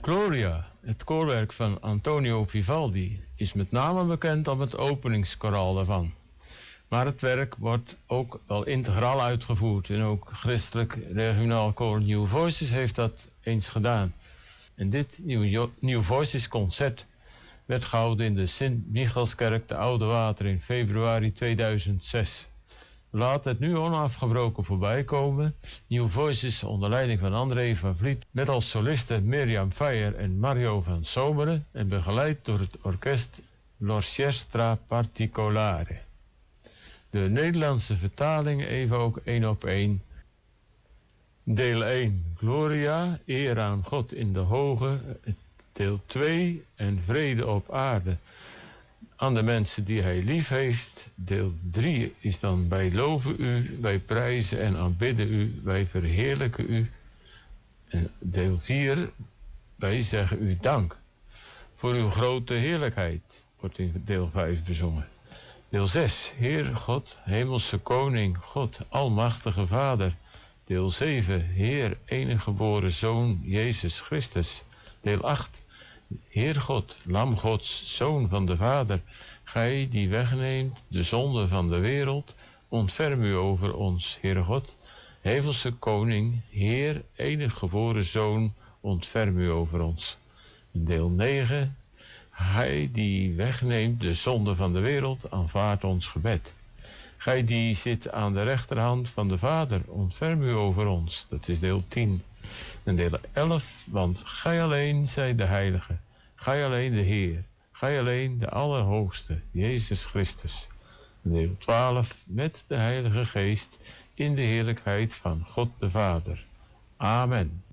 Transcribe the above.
Gloria, het koorwerk van Antonio Vivaldi, is met name bekend om het openingskoraal daarvan. Maar het werk wordt ook wel integraal uitgevoerd en ook christelijk regionaal koor New Voices heeft dat eens gedaan. En dit New Voices concert werd gehouden in de Sint-Michielskerk te Oude Water in februari 2006. We laten het nu onafgebroken voorbij komen. New Voices onder leiding van André van Vliet met als solisten Mirjam Feijer en Mario van Zomeren en begeleid door het orkest L'Orchestra Particolare. De Nederlandse vertaling even ook 1 op 1. Deel 1, Gloria, eer aan God in de hoge. Deel 2, en vrede op aarde aan de mensen die hij lief heeft. Deel 3 is dan wij loven u, wij prijzen en aanbidden u, wij verheerlijken u. En deel 4, wij zeggen u dank voor uw grote heerlijkheid, wordt in deel 5 bezongen. Deel 6, Heer God, hemelse koning, God, almachtige Vader. Deel 7, Heer, enige geboren Zoon, Jezus Christus. Deel 8, Heer God, Lam Gods, Zoon van de Vader, gij die wegneemt de zonde van de wereld, ontferm u over ons, Heer God. Hemelse koning, Heer, enig geboren Zoon, ontferm u over ons. Deel 9, gij die wegneemt de zonde van de wereld, aanvaardt ons gebed. Gij die zit aan de rechterhand van de Vader, ontferm u over ons. Dat is deel 10. En deel 11, want gij alleen zijt de Heilige, gij alleen de Heer, gij alleen de Allerhoogste, Jezus Christus. En deel 12, met de Heilige Geest in de heerlijkheid van God de Vader. Amen.